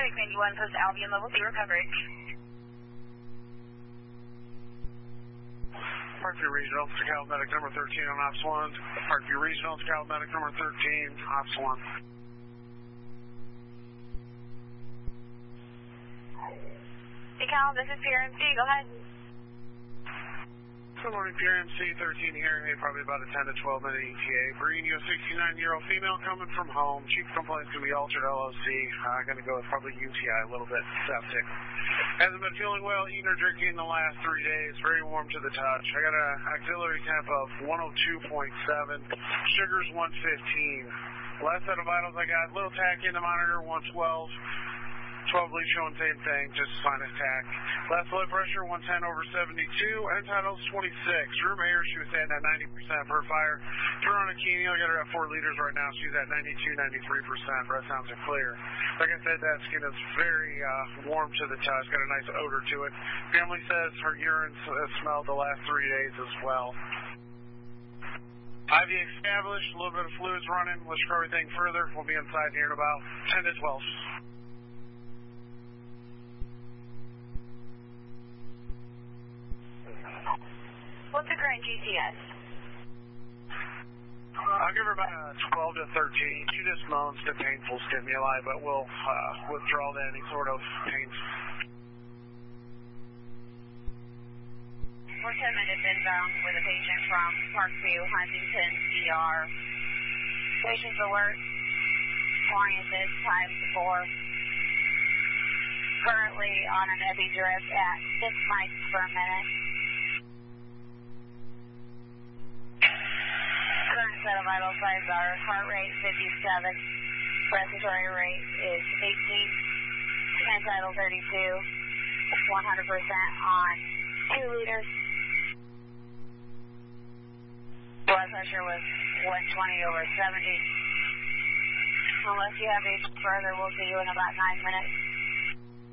Medic 91, post Albion, level 0 coverage. Parkview Regional, Cal Medic number 13 on Ops 1. Parkview Regional, Cal Medic number 13, Ops 1. Hey Cal, this is PRMC, go ahead. Good morning, PRMC 13 here. Hey, probably about a 10 to 12 minute ETA. Bringing you a 69-year-old female coming from home. Chief complaint's going to be altered LOC. Going to go with probably UTI, a little bit septic. Hasn't been feeling well, eating or drinking the last 3 days. Very warm to the touch. I got an auxiliary temp of 102.7. Sugar's 115. Last set of vitals I got, little tack in the monitor, 112. 12 leads showing same thing, just sinus tack. Last blood pressure, 110/72. End title's 26. Room air, she was saying at 90% per fire. Threw on a Keeney, I got her at 4 liters right now. She's at 92, 93%. Breath sounds are clear. Like I said, that skin is very warm to the touch, got a nice odor to it. Family says her urine smelled the last 3 days as well. IV established, a little bit of fluids running. Let's go everything further. We'll be inside here in about 10 to 12. What's the current GCS? I'll give her about a 12 to 13. She just moans to painful stimuli, but we'll withdraw to any sort of pain. We're 10 minutes inbound with a patient from Parkview, Huntington, ER. Patient's alert. Oriented, times 4. Currently on an epi drip at 6 mics per minute. Current set of vital signs are heart rate 57, respiratory rate is 18, end tidal 32, 100% on 2 liters. Blood pressure was 120/70. Unless you have anything further, we'll see you in about 9 minutes.